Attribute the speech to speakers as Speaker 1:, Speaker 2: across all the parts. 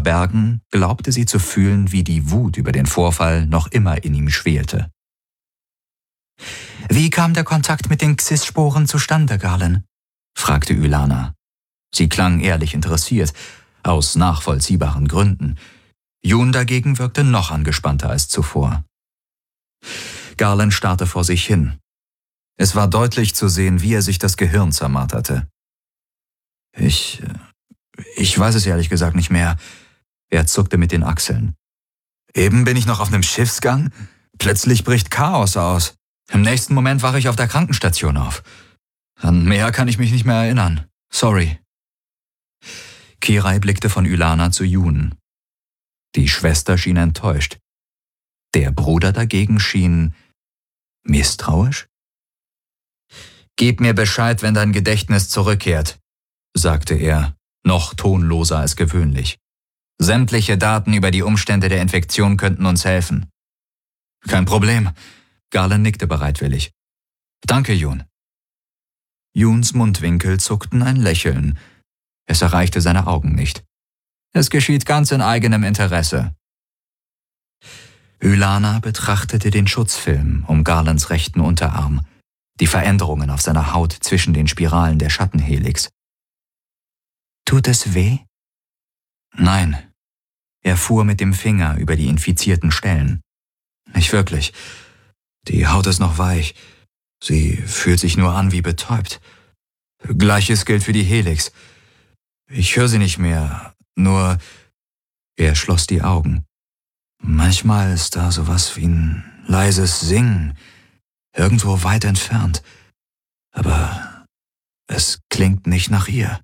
Speaker 1: verbergen, glaubte sie zu fühlen, wie die Wut über den Vorfall noch immer in ihm schwelte. »Wie kam der Kontakt mit den Xys-Sporen zustande, Galen?« fragte Ylana. Sie klang ehrlich interessiert, aus nachvollziehbaren Gründen. Jun dagegen wirkte noch angespannter als zuvor. Galen starrte vor sich hin. Es war deutlich zu sehen, wie er sich das Gehirn zermarterte. Ich weiß es ehrlich gesagt nicht mehr. Er zuckte mit den Achseln. Eben bin ich noch auf einem Schiffsgang. Plötzlich bricht Chaos aus. Im nächsten Moment wache ich auf der Krankenstation auf. An mehr kann ich mich nicht mehr erinnern. Sorry. Kirai blickte von Ylana zu Jun. Die Schwester schien enttäuscht. Der Bruder dagegen schien misstrauisch. »Gib mir Bescheid, wenn dein Gedächtnis zurückkehrt«, sagte er, noch tonloser als gewöhnlich. »Sämtliche Daten über die Umstände der Infektion könnten uns helfen.« »Kein Problem«, Galen nickte bereitwillig. »Danke, Jun.« Juns Mundwinkel zuckten ein Lächeln. Es erreichte seine Augen nicht. Es geschieht ganz in eigenem Interesse. Ylana betrachtete den Schutzfilm um Galens rechten Unterarm, die Veränderungen auf seiner Haut zwischen den Spiralen der Schattenhelix. »Tut es weh?« »Nein.« Er fuhr mit dem Finger über die infizierten Stellen. »Nicht wirklich. Die Haut ist noch weich. Sie fühlt sich nur an wie betäubt. Gleiches gilt für die Helix. Ich höre sie nicht mehr, nur...« Er schloss die Augen. »Manchmal ist da sowas wie ein leises Singen, irgendwo weit entfernt. Aber es klingt nicht nach ihr.«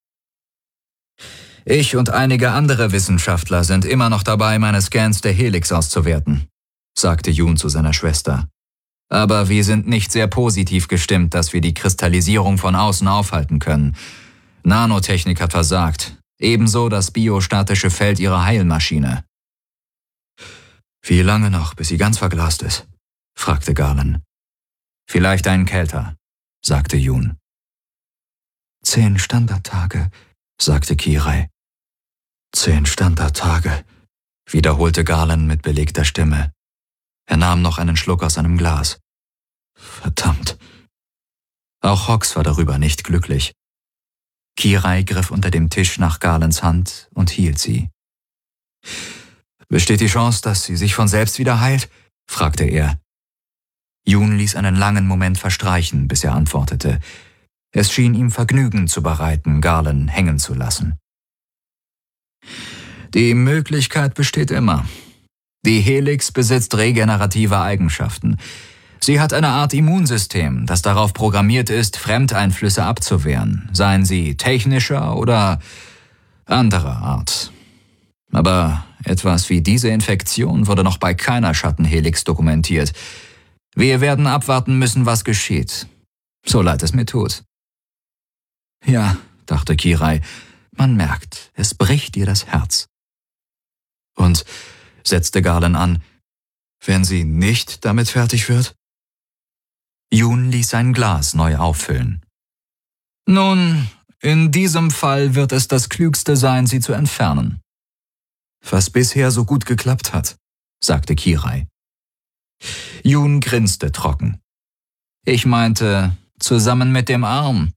Speaker 1: »Ich und einige andere Wissenschaftler sind immer noch dabei, meine Scans der Helix auszuwerten«, sagte Jun zu seiner Schwester. »Aber wir sind nicht sehr positiv gestimmt, dass wir die Kristallisierung von außen aufhalten können. Nanotechnik hat versagt, ebenso das biostatische Feld ihrer Heilmaschine.« »Wie lange noch, bis sie ganz verglast ist?« fragte Galen. »Vielleicht einen Kälter«, sagte Jun. 10 Standardtage«, sagte Kirai. 10 Standardtage«, wiederholte Galen mit belegter Stimme. Er nahm noch einen Schluck aus einem Glas. Verdammt. Auch Hox war darüber nicht glücklich. Kirai griff unter dem Tisch nach Galens Hand und hielt sie. »Besteht die Chance, dass sie sich von selbst wieder heilt?« fragte er. Jun ließ einen langen Moment verstreichen, bis er antwortete. Es schien ihm Vergnügen zu bereiten, Galen hängen zu lassen. »Die Möglichkeit besteht immer. Die Helix besitzt regenerative Eigenschaften. Sie hat eine Art Immunsystem, das darauf programmiert ist, Fremdeinflüsse abzuwehren, seien sie technischer oder anderer Art. Aber etwas wie diese Infektion wurde noch bei keiner Schattenhelix dokumentiert. Wir werden abwarten müssen, was geschieht. So leid es mir tut.« »Ja«, dachte Kirai, »man merkt, es bricht ihr das Herz.« »Und«, setzte Galen an, »wenn sie nicht damit fertig wird?« Jun ließ sein Glas neu auffüllen. »Nun, in diesem Fall wird es das Klügste sein, sie zu entfernen.« »Was bisher so gut geklappt hat«, sagte Kirai. Jun grinste trocken. »Ich meinte, zusammen mit dem Arm.«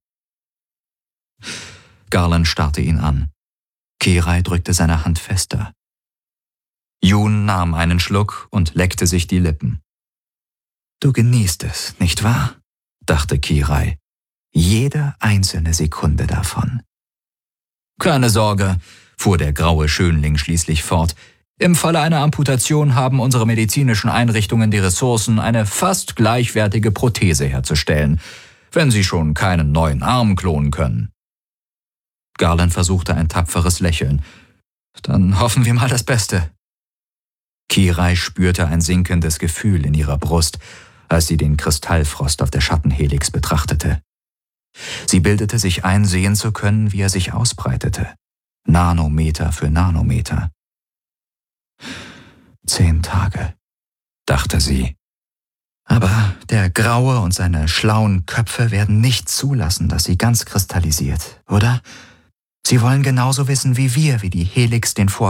Speaker 1: Galen starrte ihn an. Kirai drückte seine Hand fester. Jun nahm einen Schluck und leckte sich die Lippen. »Du genießt es, nicht wahr?«, dachte Kirai. »Jede einzelne Sekunde davon.« »Keine Sorge«, fuhr der graue Schönling schließlich fort. »Im Falle einer Amputation haben unsere medizinischen Einrichtungen die Ressourcen, eine fast gleichwertige Prothese herzustellen, wenn sie schon keinen neuen Arm klonen können.« Galen versuchte ein tapferes Lächeln. »Dann hoffen wir mal das Beste.« Kirai spürte ein sinkendes Gefühl in ihrer Brust, als sie den Kristallfrost auf der Schattenhelix betrachtete. Sie bildete sich ein, sehen zu können, wie er sich ausbreitete. Nanometer für Nanometer. 10 Tage, dachte sie. Aber der Graue und seine schlauen Köpfe werden nicht zulassen, dass sie ganz kristallisiert, oder? Sie wollen genauso wissen wie wir, wie die Helix den